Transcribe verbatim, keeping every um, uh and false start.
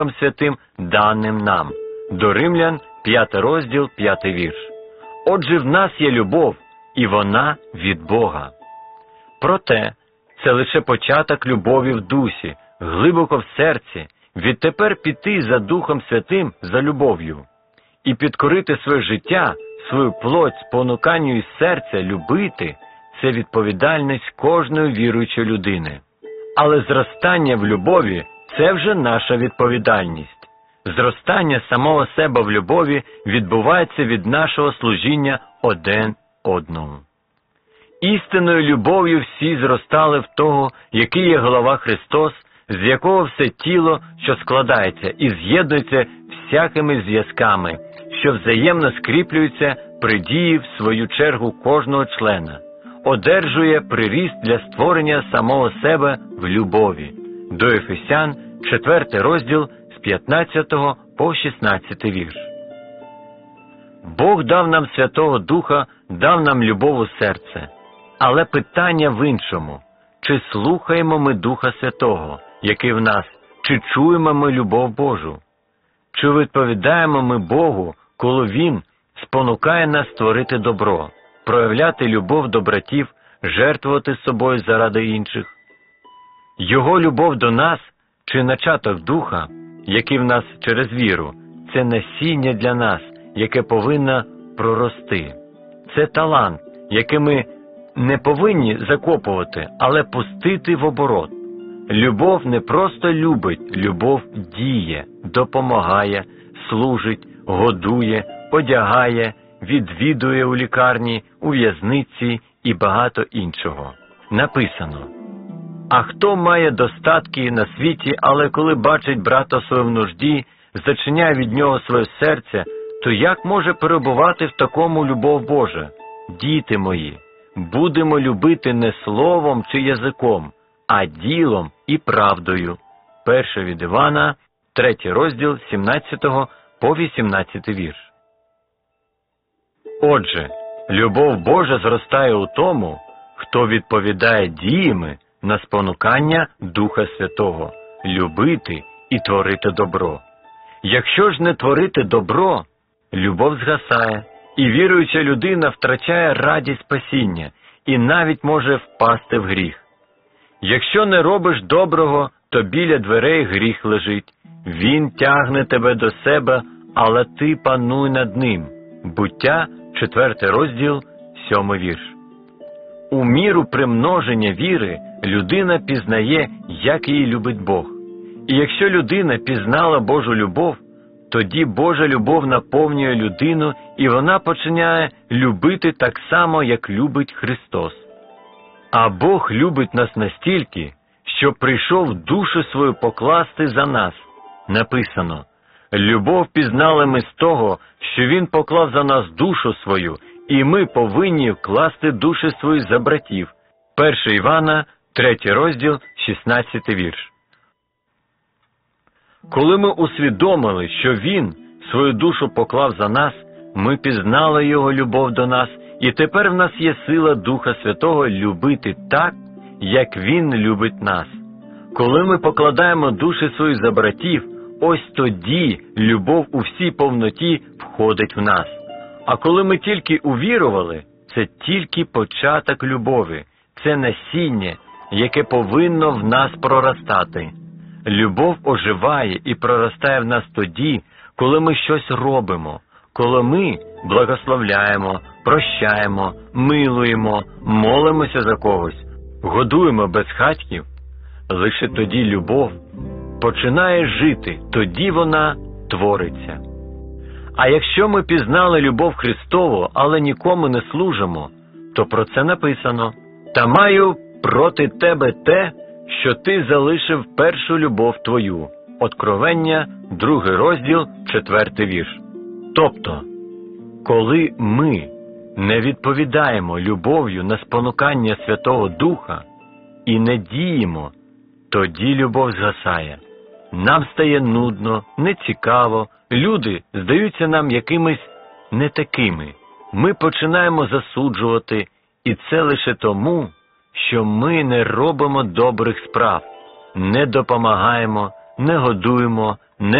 Святим, даним нам. До Римлян, п'ятий розділ, п'ятий вірш. Отже, в нас є любов, і вона від Бога. Проте, це лише початок любові в дусі, глибоко в серці, відтепер піти за Духом Святим, за любов'ю. І підкорити своє життя, свою плоть, спонуканню із серця, любити – це відповідальність кожної віруючої людини. Але зростання в любові – це вже наша відповідальність. Зростання самого себе в любові відбувається від нашого служіння один одному. Істинною любов'ю всі зростали в того, який є голова Христос, з якого все тіло, що складається і з'єднується всякими зв'язками, що взаємно скріплюються при дії в свою чергу кожного члена, одержує приріст для створення самого себе в любові. До Ефесян, четвертий розділ, з п'ятнадцятого по шістнадцятий вірш. Бог дав нам Святого Духа, дав нам любов у серце. Але питання в іншому. Чи слухаємо ми Духа Святого, який в нас? Чи чуємо ми любов Божу? Чи відповідаємо ми Богу, коли Він спонукає нас творити добро, проявляти любов до братів, жертвувати собою заради інших? Його любов до нас, чи начаток Духа, який в нас через віру, це насіння для нас, яке повинно прорости. Це талант, який ми не повинні закопувати, але пустити в оборот. Любов не просто любить, любов діє, допомагає, служить, годує, одягає, відвідує у лікарні, у в'язниці і багато іншого. Написано: «А хто має достатки на світі, але коли бачить брата свого в нужді, зачиняє від нього своє серце, то як може перебувати в такому любов Божа? Діти мої, будемо любити не словом чи язиком, а ділом і правдою». Перше від Івана, третій розділ, сімнадцятого по вісімнадцятий вірш. Отже, любов Божа зростає у тому, хто відповідає діями на спонукання Духа Святого – любити і творити добро. Якщо ж не творити добро, любов згасає, і віруюча людина втрачає радість спасіння і навіть може впасти в гріх. Якщо не робиш доброго, то біля дверей гріх лежить. Він тягне тебе до себе, але ти пануй над ним. Буття, четвертий розділ, сьомий вірш. У міру примноження віри людина пізнає, як її любить Бог. І якщо людина пізнала Божу любов, тоді Божа любов наповнює людину, і вона починає любити так само, як любить Христос. А Бог любить нас настільки, що прийшов душу свою покласти за нас. Написано: «Любов пізнали ми з того, що Він поклав за нас душу свою, і ми повинні вкласти душі свої за братів». Перше Івана, третій розділ, шістнадцятий вірш. Коли ми усвідомили, що Він свою душу поклав за нас, ми пізнали Його любов до нас, і тепер в нас є сила Духа Святого любити так, як Він любить нас. Коли ми покладаємо душі свої за братів, ось тоді любов у всій повноті входить в нас. А коли ми тільки увірували, це тільки початок любові, це насіння, яке повинно в нас проростати. Любов оживає і проростає в нас тоді, коли ми щось робимо, коли ми благословляємо, прощаємо, милуємо, молимося за когось, годуємо безхатьків. Лише тоді любов починає жити, тоді вона твориться. А якщо ми пізнали любов Христову, але нікому не служимо, то про це написано: «Та маю проти тебе те, що ти залишив першу любов твою». Откровення, другий розділ, четвертий вірш. Тобто, коли ми не відповідаємо любов'ю на спонукання Святого Духа і не діємо, тоді любов згасає. Нам стає нудно, нецікаво, люди здаються нам якимись не такими. Ми починаємо засуджувати, і це лише тому, що ми не робимо добрих справ, не допомагаємо, не годуємо,